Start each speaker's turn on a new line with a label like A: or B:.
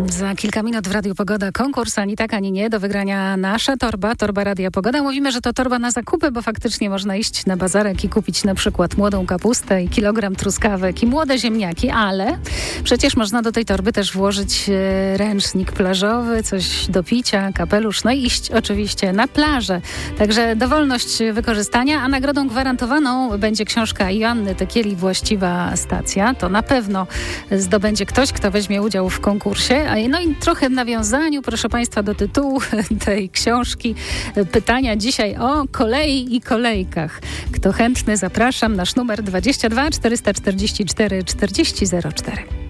A: Za kilka minut w Radiu Pogoda konkurs Ani tak, ani nie. Do wygrania nasza torba Radia Pogoda. Mówimy, że to torba na zakupy, bo faktycznie można iść na bazarek i kupić na przykład młodą kapustę i kilogram truskawek i młode ziemniaki, ale przecież można do tej torby też włożyć ręcznik plażowy, coś do picia, kapelusz, no i iść oczywiście na plażę. Także dowolność wykorzystania, a nagrodą gwarantowaną będzie książka Joanny Tekieli Właściwa stacja. To na pewno zdobędzie ktoś, kto weźmie udział w konkursie. No i trochę w nawiązaniu, proszę Państwa, do tytułu tej książki pytania dzisiaj o kolei i kolejkach. Kto chętny, zapraszam. Nasz numer 22 444 4004.